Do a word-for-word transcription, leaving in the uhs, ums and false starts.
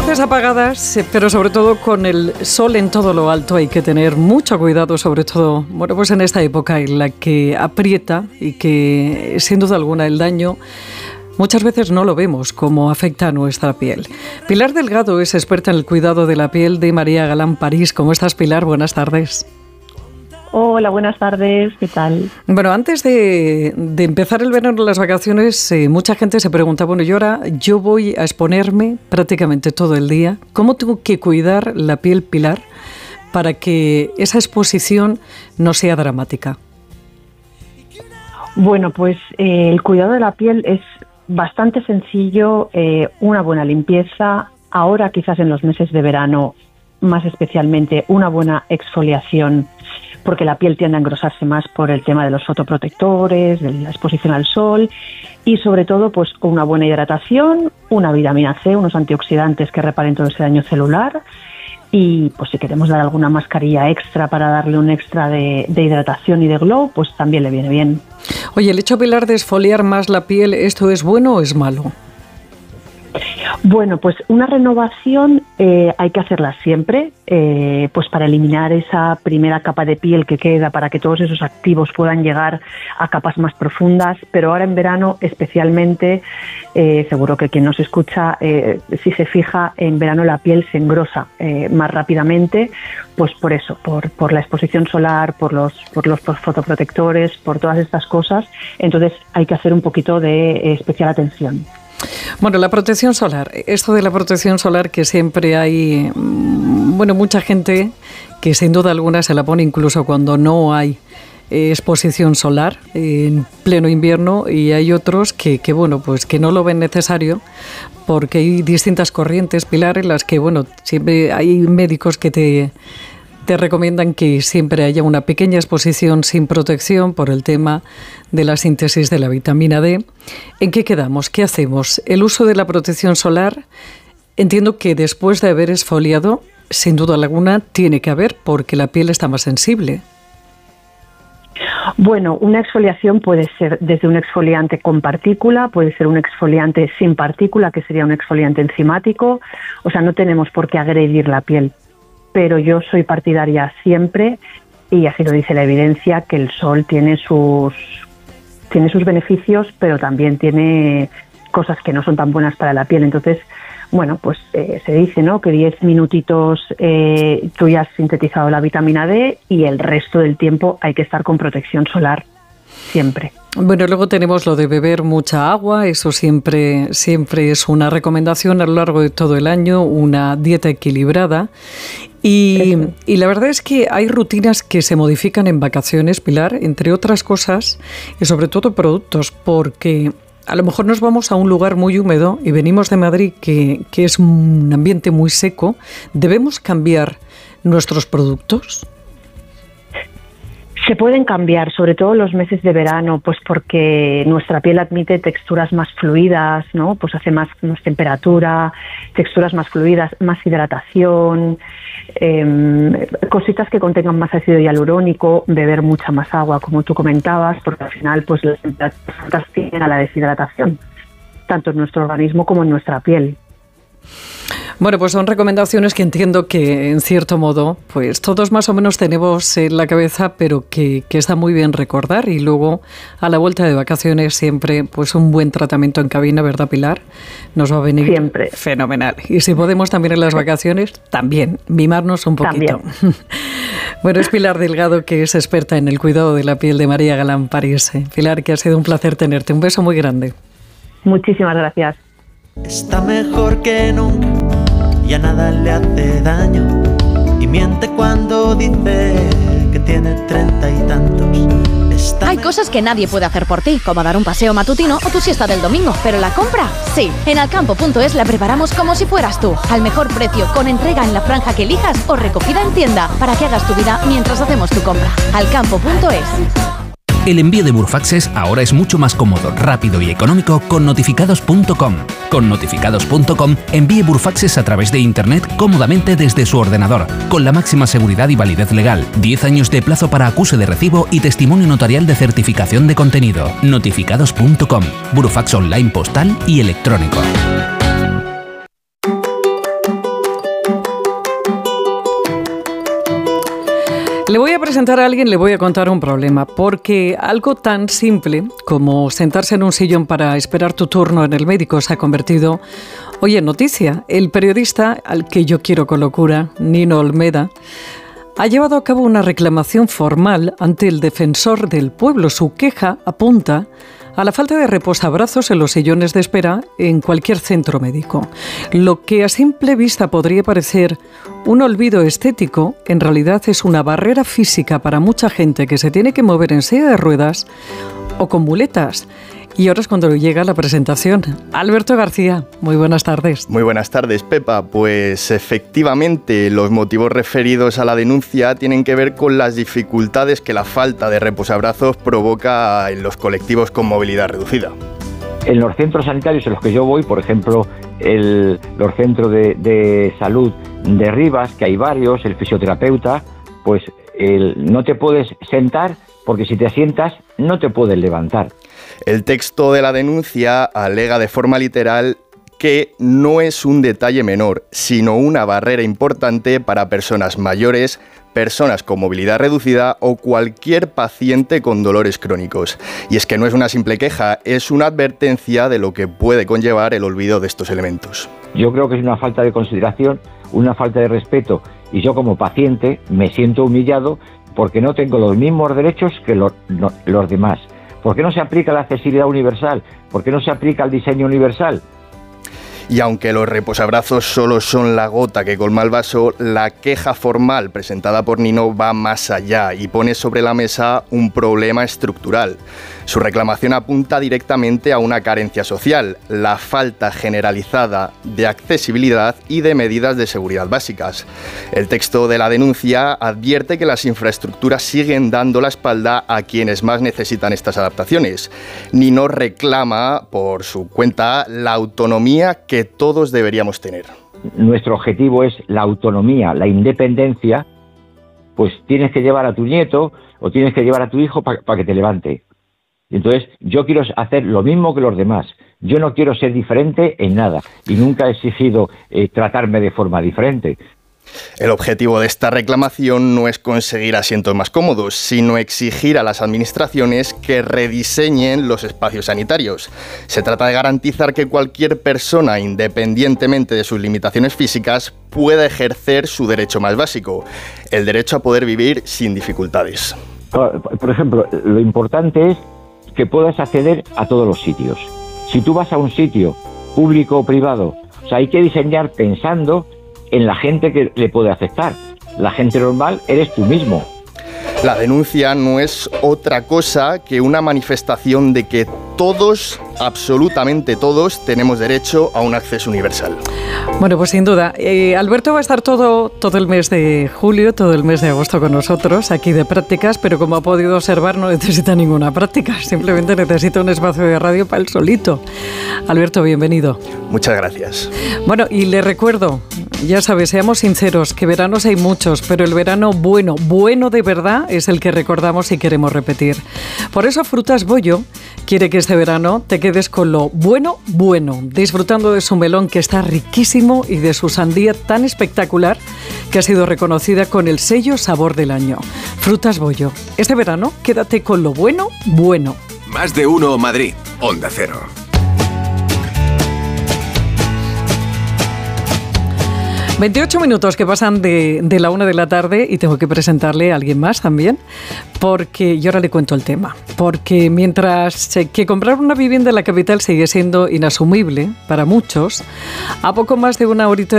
luces apagadas, pero sobre todo con el sol en todo lo alto, hay que tener mucho cuidado, sobre todo, bueno, pues en esta época en la que aprieta y que, sin duda alguna, el daño muchas veces no lo vemos, cómo afecta a nuestra piel. Pilar Delgado es experta en el cuidado de la piel de María Galán París. ¿Cómo estás, Pilar? Buenas tardes. Hola, buenas tardes, ¿qué tal? Bueno, antes de, de empezar el verano, las vacaciones, eh, mucha gente se pregunta, bueno, yo ahora yo voy a exponerme prácticamente todo el día. ¿Cómo tengo que cuidar la piel, Pilar, para que esa exposición no sea dramática? Bueno, pues eh, el cuidado de la piel es bastante sencillo, eh, una buena limpieza, ahora quizás en los meses de verano, más especialmente una buena exfoliación, porque la piel tiende a engrosarse más por el tema de los fotoprotectores, de la exposición al sol y sobre todo pues una buena hidratación, una vitamina C, unos antioxidantes que reparen todo ese daño celular y pues si queremos dar alguna mascarilla extra para darle un extra de, de hidratación y de glow, pues también le viene bien. Oye, el hecho, Pilar, de exfoliar más la piel, ¿esto es bueno o es malo? Bueno, pues una renovación eh, hay que hacerla siempre, eh, pues para eliminar esa primera capa de piel que queda, para que todos esos activos puedan llegar a capas más profundas, pero ahora en verano especialmente, eh, seguro que quien nos escucha, eh, si se fija, en verano la piel se engrosa eh, más rápidamente, pues por eso, por, por la exposición solar, por los, por los fotoprotectores, por todas estas cosas, entonces hay que hacer un poquito de eh, especial atención. Bueno, la protección solar, esto de la protección solar que siempre hay, bueno, mucha gente que sin duda alguna se la pone incluso cuando no hay eh, exposición solar en pleno invierno y hay otros que, que, bueno, pues que no lo ven necesario porque hay distintas corrientes, Pilar, en las que, bueno, siempre hay médicos que te... te recomiendan que siempre haya una pequeña exposición sin protección por el tema de la síntesis de la vitamina D. ¿En qué quedamos? ¿Qué hacemos? El uso de la protección solar, entiendo que después de haber exfoliado, sin duda alguna, tiene que haber porque la piel está más sensible. Bueno, una exfoliación puede ser desde un exfoliante con partícula, puede ser un exfoliante sin partícula, que sería un exfoliante enzimático. O sea, no tenemos por qué agredir la piel. Pero yo soy partidaria siempre, y así lo dice la evidencia, que el sol tiene sus, tiene sus beneficios, pero también tiene cosas que no son tan buenas para la piel. Entonces, bueno, pues eh, se dice, ¿no?, que diez minutitos eh, tú ya has sintetizado la vitamina D y el resto del tiempo hay que estar con protección solar, siempre. Bueno, luego tenemos lo de beber mucha agua, eso siempre, siempre es una recomendación a lo largo de todo el año, una dieta equilibrada. Y, y la verdad es que hay rutinas que se modifican en vacaciones, Pilar, entre otras cosas, y sobre todo productos, porque a lo mejor nos vamos a un lugar muy húmedo y venimos de Madrid, que, que es un ambiente muy seco. ¿Debemos cambiar nuestros productos? Se pueden cambiar, sobre todo los meses de verano, pues porque nuestra piel admite texturas más fluidas, ¿no? Pues hace más, más temperatura, texturas más fluidas, más hidratación, eh, cositas que contengan más ácido hialurónico, beber mucha más agua, como tú comentabas, porque al final pues las temperaturas altas tienden a la deshidratación, tanto en nuestro organismo como en nuestra piel. Bueno, pues son recomendaciones que entiendo que, en cierto modo, pues todos más o menos tenemos en la cabeza, pero que, que está muy bien recordar. Y luego, a la vuelta de vacaciones, siempre pues un buen tratamiento en cabina, ¿verdad, Pilar? Nos va a venir siempre fenomenal. Y si podemos también en las vacaciones, también, mimarnos un poquito. Bueno, es Pilar Delgado, que es experta en el cuidado de la piel de María Galán París. Pilar, que ha sido un placer tenerte. Un beso muy grande. Muchísimas gracias. Está mejor que nunca, ya nada le hace daño y miente cuando dice que tiene treinta y tantos. Está Hay cosas que nadie puede hacer por ti, como dar un paseo matutino o tu siesta del domingo, pero la compra, sí. En alcampo punto es la preparamos como si fueras tú, al mejor precio, con entrega en la franja que elijas o recogida en tienda, para que hagas tu vida mientras hacemos tu compra. alcampo punto es. El envío de Burofaxes ahora es mucho más cómodo, rápido y económico con notificados punto com. Con notificados punto com envíe Burofaxes a través de Internet cómodamente desde su ordenador, con la máxima seguridad y validez legal, diez años de plazo para acuse de recibo y testimonio notarial de certificación de contenido. notificados punto com, Burofax online postal y electrónico. Le voy a presentar a alguien, le voy a contar un problema, porque algo tan simple como sentarse en un sillón para esperar tu turno en el médico se ha convertido hoy en noticia. El periodista al que yo quiero con locura, Nino Olmeda, ha llevado a cabo una reclamación formal ante el defensor del pueblo. Su queja apunta a la falta de reposabrazos en los sillones de espera en cualquier centro médico. Lo que a simple vista podría parecer un olvido estético, en realidad es una barrera física para mucha gente que se tiene que mover en silla de ruedas o con muletas. Y ahora es cuando llega la presentación. Alberto García, muy buenas tardes. Muy buenas tardes, Pepa. Pues efectivamente, los motivos referidos a la denuncia tienen que ver con las dificultades que la falta de reposabrazos provoca en los colectivos con movilidad reducida. En los centros sanitarios en los que yo voy, por ejemplo, el, los centros de, de salud de Rivas, que hay varios, el fisioterapeuta, pues el, no te puedes sentar porque si te sientas no te puedes levantar. El texto de la denuncia alega de forma literal que no es un detalle menor, sino una barrera importante para personas mayores, personas con movilidad reducida o cualquier paciente con dolores crónicos. Y es que no es una simple queja, es una advertencia de lo que puede conllevar el olvido de estos elementos. Yo creo que es una falta de consideración, una falta de respeto, y yo como paciente me siento humillado porque no tengo los mismos derechos que los, no, los demás. ¿Por qué no se aplica la accesibilidad universal? ¿Por qué no se aplica el diseño universal? Y aunque los reposabrazos solo son la gota que colma el vaso, la queja formal presentada por Nino va más allá y pone sobre la mesa un problema estructural. Su reclamación apunta directamente a una carencia social, la falta generalizada de accesibilidad y de medidas de seguridad básicas. El texto de la denuncia advierte que las infraestructuras siguen dando la espalda a quienes más necesitan estas adaptaciones. Nino reclama, por su cuenta, la autonomía que todos deberíamos tener. Nuestro objetivo es la autonomía, la independencia. Pues tienes que llevar a tu nieto o tienes que llevar a tu hijo para pa que te levante. Entonces, yo quiero hacer lo mismo que los demás. Yo no quiero ser diferente en nada y nunca he exigido eh, tratarme de forma diferente. El objetivo de esta reclamación no es conseguir asientos más cómodos, sino exigir a las administraciones que rediseñen los espacios sanitarios. Se trata de garantizar que cualquier persona, independientemente de sus limitaciones físicas, pueda ejercer su derecho más básico, el derecho a poder vivir sin dificultades. Por ejemplo, lo importante es que puedas acceder a todos los sitios. Si tú vas a un sitio público o privado, o sea, hay que diseñar pensando en la gente que le puede afectar. La gente normal eres tú mismo. La denuncia no es otra cosa que una manifestación de que todos, absolutamente todos, tenemos derecho a un acceso universal. Bueno, pues sin duda. Eh, Alberto va a estar todo, todo el mes de julio, todo el mes de agosto con nosotros, aquí de prácticas, pero como ha podido observar, no necesita ninguna práctica, simplemente necesita un espacio de radio para él solito. Alberto, bienvenido. Muchas gracias. Bueno, y le recuerdo, ya sabes, seamos sinceros, que veranos hay muchos, pero el verano bueno, bueno de verdad, es el que recordamos y queremos repetir. Por eso Frutas Bollo quiere que este verano te quedes con lo bueno, bueno, disfrutando de su melón que está riquísimo y de su sandía tan espectacular que ha sido reconocida con el sello Sabor del Año. Frutas Bollo. Este verano quédate con lo bueno, bueno. Más de uno Madrid, Onda Cero. veintiocho minutos que pasan de, de la una de la tarde y tengo que presentarle a alguien más también, porque yo ahora le cuento el tema. Porque mientras que comprar una vivienda en la capital sigue siendo inasumible para muchos, a poco más de una horita